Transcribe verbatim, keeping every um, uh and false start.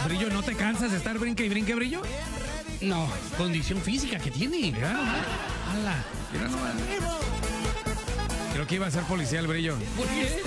Brillo, ¿no te cansas de estar brinque y brinque, Brillo? No, condición física que tiene. Mira nomás. Ala. Mira nomás. Creo que iba a ser policía el Brillo. ¿Por qué?